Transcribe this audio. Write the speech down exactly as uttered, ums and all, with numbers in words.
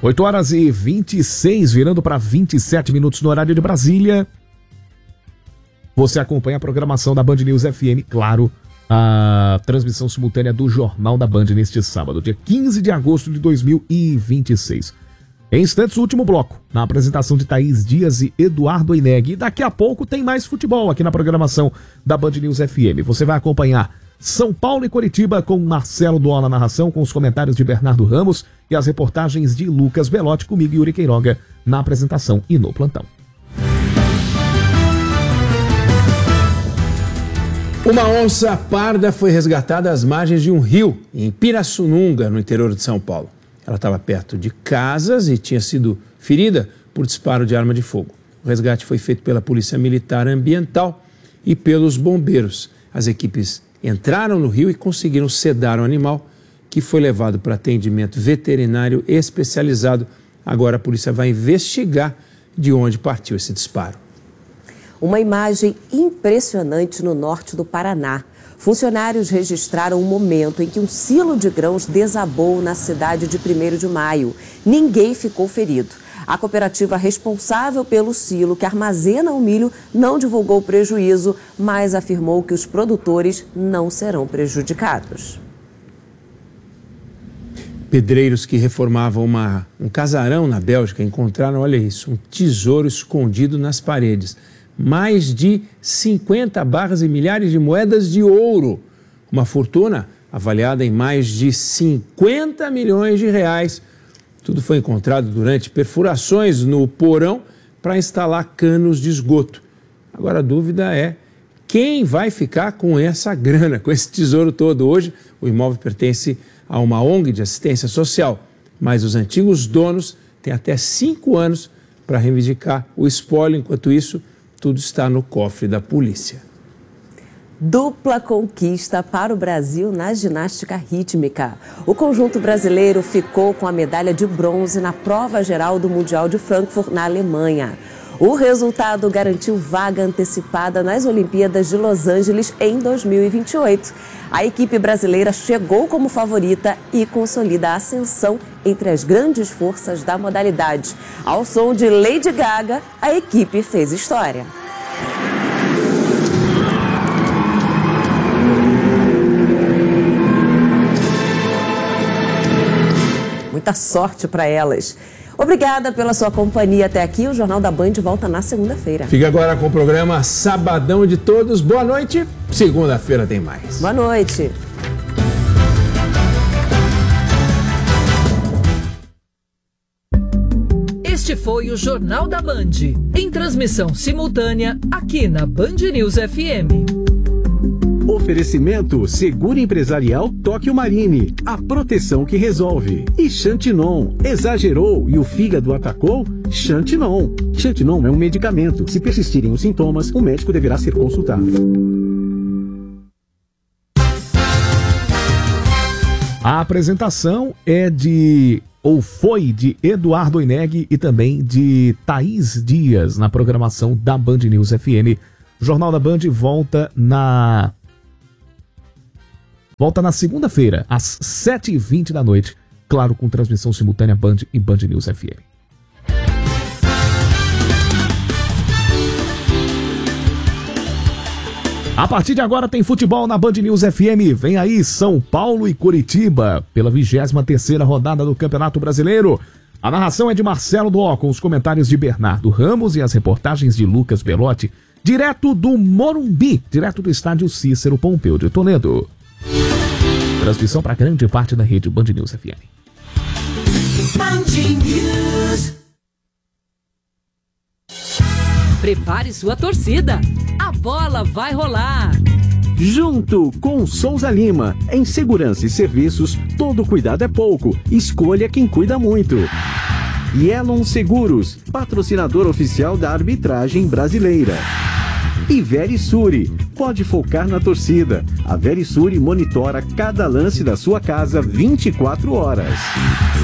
oito horas e vinte e seis, virando para vinte e sete minutos no horário de Brasília. Você acompanha a programação da Band News F M, claro, a transmissão simultânea do Jornal da Band neste sábado, dia quinze de agosto de dois mil e vinte e seis. Em instantes, o último bloco, na apresentação de Thaís Dias e Eduardo Oineg. E daqui a pouco tem mais futebol aqui na programação da Band News F M. Você vai acompanhar São Paulo e Coritiba com Marcelo Duó na narração, com os comentários de Bernardo Ramos e as reportagens de Lucas Belotti, comigo e Yuri Queiroga na apresentação e no plantão. Uma onça parda foi resgatada às margens de um rio, em Pirassununga, no interior de São Paulo. Ela estava perto de casas e tinha sido ferida por disparo de arma de fogo. O resgate foi feito pela Polícia Militar Ambiental e pelos bombeiros. As equipes entraram no rio e conseguiram sedar o animal, que foi levado para atendimento veterinário especializado. Agora a polícia vai investigar de onde partiu esse disparo. Uma imagem impressionante no norte do Paraná. Funcionários registraram um momento em que um silo de grãos desabou na cidade de primeiro de maio. Ninguém ficou ferido. A cooperativa responsável pelo silo que armazena o milho não divulgou o prejuízo, mas afirmou que os produtores não serão prejudicados. Pedreiros que reformavam uma, um casarão na Bélgica encontraram, olha isso, um tesouro escondido nas paredes. Mais de cinquenta barras e milhares de moedas de ouro. Uma fortuna avaliada em mais de cinquenta milhões de reais. Tudo foi encontrado durante perfurações no porão para instalar canos de esgoto. Agora a dúvida é quem vai ficar com essa grana, com esse tesouro todo. Hoje o imóvel pertence a uma O N G de assistência social, mas os antigos donos têm até cinco anos para reivindicar o espólio. Enquanto isso, tudo está no cofre da polícia. Dupla conquista para o Brasil na ginástica rítmica. O conjunto brasileiro ficou com a medalha de bronze na prova geral do Mundial de Frankfurt, na Alemanha. O resultado garantiu vaga antecipada nas Olimpíadas de Los Angeles em dois mil e vinte e oito. A equipe brasileira chegou como favorita e consolida a ascensão entre as grandes forças da modalidade. Ao som de Lady Gaga, a equipe fez história. Muita sorte para elas. Obrigada pela sua companhia até aqui. O Jornal da Band volta na segunda-feira. Fica agora com o programa Sabadão de Todos. Boa noite. Segunda-feira tem mais. Boa noite. Este foi o Jornal da Band, em transmissão simultânea aqui na Band News F M. Oferecimento Seguro Empresarial Tóquio Marine, a proteção que resolve. E Xantinon, exagerou e o fígado atacou? Xantinon. Xantinon é um medicamento. Se persistirem os sintomas, o médico deverá ser consultado. A apresentação é de, ou foi de Eduardo Oineg e também de Thaís Dias na programação da Band News F M. O Jornal da Band volta na... Volta na segunda-feira, às sete e vinte da noite, claro, com transmissão simultânea Band e Band News F M. A partir de agora tem futebol na Band News F M. Vem aí São Paulo e Coritiba, pela vigésima terceira rodada do Campeonato Brasileiro. A narração é de Marcelo Duó, com os comentários de Bernardo Ramos e as reportagens de Lucas Belotti, direto do Morumbi, direto do estádio Cícero Pompeu de Toledo. Transmissão para grande parte da rede Band News F M. Band News. Prepare sua torcida. A bola vai rolar. Junto com Souza Lima, em segurança e serviços, todo cuidado é pouco. Escolha quem cuida muito. Yelon Seguros, patrocinador oficial da arbitragem brasileira. E Verisure, pode focar na torcida. A Verisure monitora cada lance da sua casa vinte e quatro horas.